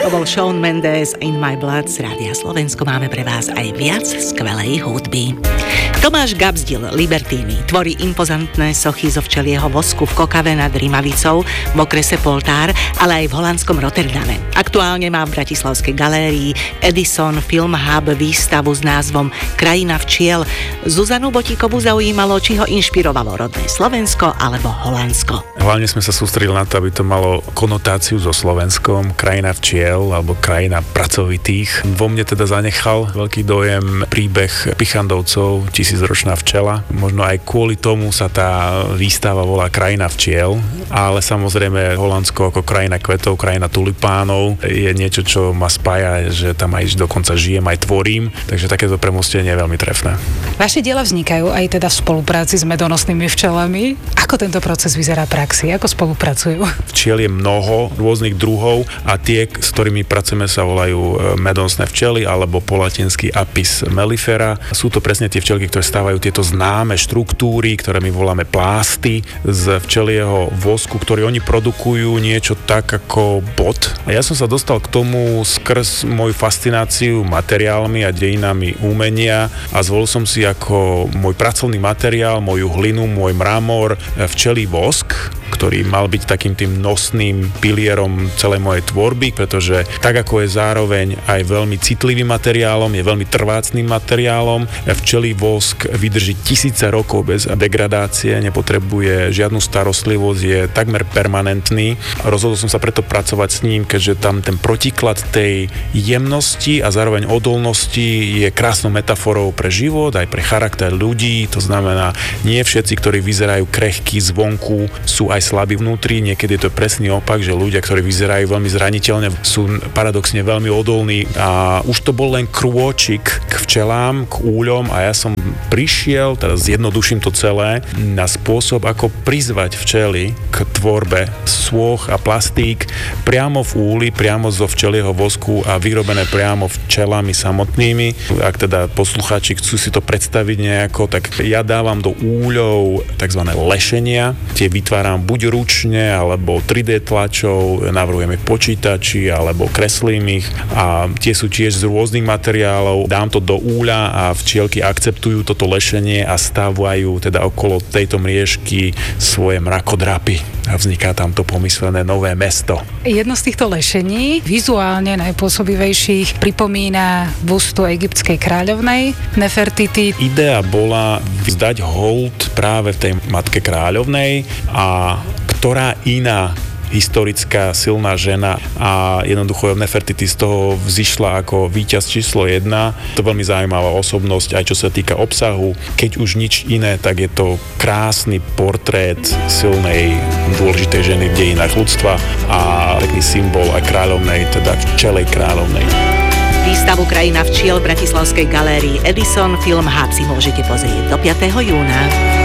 To bol Shawn Mendes, In My Blood z Rádia Slovensko. Máme pre vás aj viac skvelej hudby. Tomáš Gabzdil, Libertíny, tvorí impozantné sochy zo včelieho vosku v Kokave nad Rimavicou v okrese Poltár, ale aj v holandskom Rotterdame. Aktuálne má v bratislavskej galérii Edison Film Hub výstavu s názvom Krajina včiel. Zuzanu Botíkovú zaujímalo, či ho inšpirovalo rodné Slovensko alebo Holandsko. Hlavne sme sa sústredili na to, aby to malo konotáciu so Slovenskom, krajina včiel alebo krajina pracovitých. Vo mne teda zanechal veľký dojem príbeh Pichandovcov, tisícročná včela. Možno aj kvôli tomu sa tá výstava volá Krajina včiel, ale samozrejme Holandsko ako krajina kvetov, krajina tulipánov je niečo, čo ma spája, že tam aj dokonca žijem, aj tvorím, takže takéto premostenie je veľmi trefné. Vaše diela vznikajú aj teda v spolupráci s medonosnými včelami. Ako tento proces vyzerá v praxi? Ako spolupracujú? Včiel je mnoho rôznych druhov a tie, s ktorými pracujeme, sa volajú medonosné včely alebo po latinsky Apis mellifera. Sú to presne tie včelky, ktoré stávajú tieto známe štruktúry, ktoré my voláme plásty z včelieho vosku, ktorý oni produkujú niečo tak ako bod. A ja som sa dostal k tomu skrz moju fascináciu materiálmi a dejinami umenia a zvolil som si ako môj pracovný materiál, moju hlinu, môj mramor, včelí vosk, ktorý mal byť takým tým nosným pilierom celej mojej tvorby, pretože tak ako je zároveň aj veľmi citlivým materiálom, je veľmi trvácným materiálom, včelí vosk vydrží tisíce rokov bez degradácie, nepotrebuje žiadnu starostlivosť, je takmer permanentný. Rozhodol som sa preto pracovať s ním, keďže tam ten protiklad tej jemnosti a zároveň odolnosti je krásnou metaforou pre život, aj pre charakter ľudí. To znamená, nie všetci, ktorí vyzerajú krehkí zvonku, sú aj slabí vnútri. Niekedy je to presný opak, že ľudia, ktorí vyzerajú veľmi zraniteľne, sú paradoxne veľmi odolní. A už to bol len krôčik k včelám, k úľom a ja som prišiel, teraz zjednoduším to celé, na spôsob, ako prizvať včely k tvorbe sôch a plastík priamo v úli, priamo zo včelieho vosku a vyrobené priamo včelami samotnými. Ak teda poslucháči chcú si to predstaviť nejako, tak ja dávam do úľov tzv. Lešenia. Tie vytváram buď ručne, alebo 3D tlačov, navrhujem ich v počítači, alebo kreslím ich a tie sú tiež z rôznych materiálov. Dám to do úľa a včielky akceptujú toto lešenie a stávajú teda okolo tejto mriežky svoje mrakodrapy a vzniká tam to pomyslené nové mesto. Jedno z týchto lešení, vizuálne najpôsobivejších, pripomína bustu egyptskej kráľovnej Nefertity. Idea bola vzdať hold práve v tej matke kráľovnej a ktorá iná historická silná žena a jednoducho Nefertiti z toho vzýšla ako víťaz číslo 1. To veľmi zaujímavá osobnosť, aj čo sa týka obsahu. Keď už nič iné, tak je to krásny portrét silnej, dôležitej ženy v dejinách ľudstva a taký symbol aj kráľovnej, teda včelej kráľovnej. Výstavu Krajina včiel v bratislavskej galérii Edison Film Hub si môžete pozrieť do 5. júna.